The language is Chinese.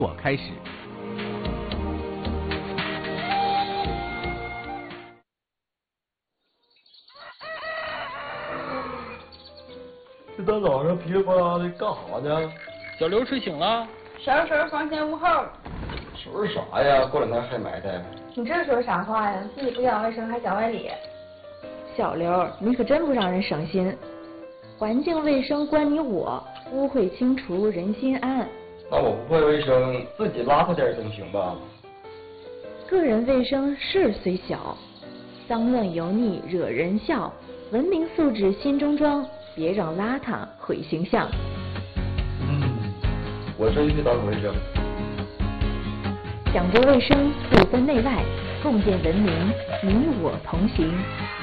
我开始。 这大早上噼里啪啦的干啥呢？ 小刘睡醒了， 收拾房前屋后。 收拾啥呀？过两天还埋汰。 你这说啥话呀？自己不讲卫生还讲外理。 小刘，你可真不让人省心。环境卫生关你我，污秽清除人心安。 那我不会卫生，自己邋遢点总行吧？ 个人卫生事虽小，脏乱油腻惹人笑。文明素质心中装，别让邋遢毁形象。 我真去打扫卫生。 讲究卫生，不分内外，共建文明，你我同行。